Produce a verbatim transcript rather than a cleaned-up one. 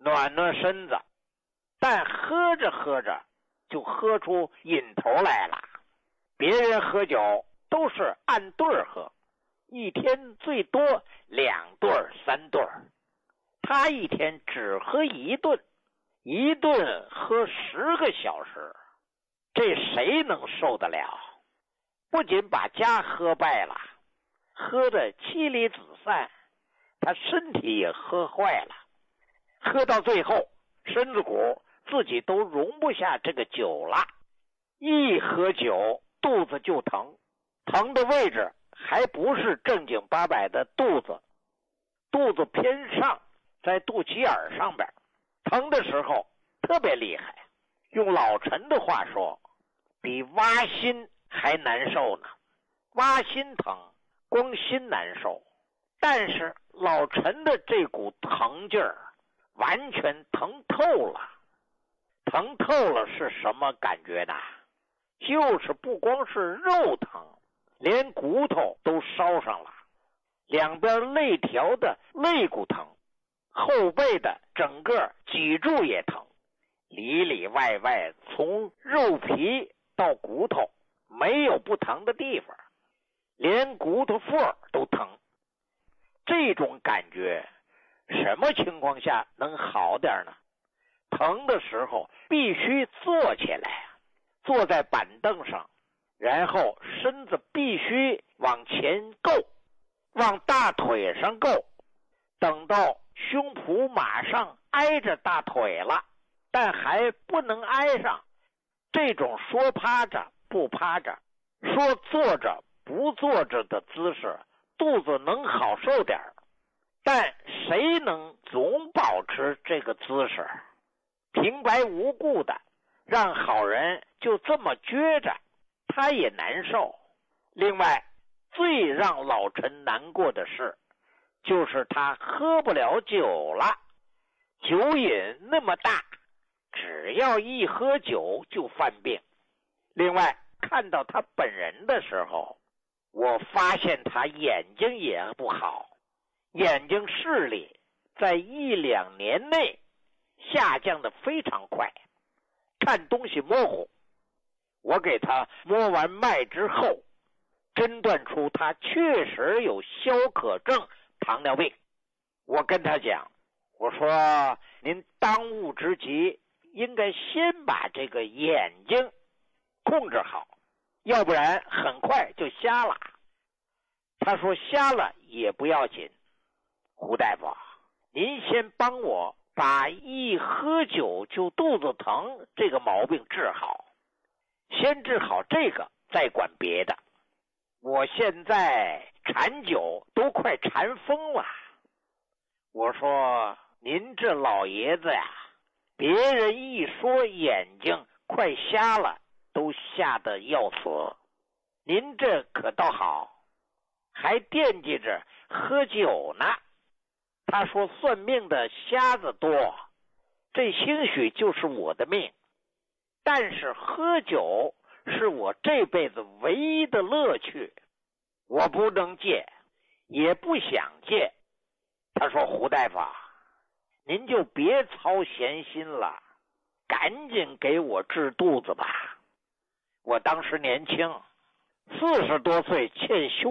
暖暖身子，但喝着喝着就喝出瘾头来了。别人喝酒都是按对儿喝，一天最多两顿三顿，他一天只喝一顿，一顿喝十个小时，这谁能受得了？不仅把家喝败了，喝得妻离子散，他身体也喝坏了。喝到最后，身子骨自己都容不下这个酒了，一喝酒肚子就疼，疼的位置还不是正经八百的肚子，肚子偏上，在肚脐眼上边，疼的时候特别厉害，用老陈的话说，比挖心还难受呢。挖心疼，光心难受，但是老陈的这股疼劲儿完全疼透了。疼透了是什么感觉呢？就是不光是肉疼，连骨头都烧上了，两边肋条的肋骨疼，后背的整个脊柱也疼，里里外外从肉皮到骨头没有不疼的地方，连骨头缝都疼。这种感觉什么情况下能好点呢？疼的时候必须坐起来，坐在板凳上，然后身子必须往前够，往大腿上够，等到胸脯马上挨着大腿了，但还不能挨上，这种说趴着不趴着，说坐着不坐着的姿势，肚子能好受点，但谁能总保持这个姿势？平白无故的让好人就这么撅着，他也难受。另外，最让老陈难过的是，就是他喝不了酒了，酒瘾那么大，只要一喝酒就犯病。另外，看到他本人的时候，我发现他眼睛也不好，眼睛视力在一两年内下降的非常快，看东西模糊。我给他摸完脉之后，诊断出他确实有消渴症糖尿病。我跟他讲，我说您当务之急应该先把这个眼睛控制好，要不然很快就瞎了。他说瞎了也不要紧，胡大夫，您先帮我把一喝酒就肚子疼这个毛病治好，先治好这个再管别的。我现在馋酒都快馋疯了。我说您这老爷子呀，别人一说眼睛快瞎了都吓得要死，您这可倒好，还惦记着喝酒呢。他说算命的瞎子多，这兴许就是我的命，但是喝酒是我这辈子唯一的乐趣，我不能戒，也不想戒。他说胡大夫，您就别操闲心了，赶紧给我治肚子吧。我当时年轻，四十多岁，欠修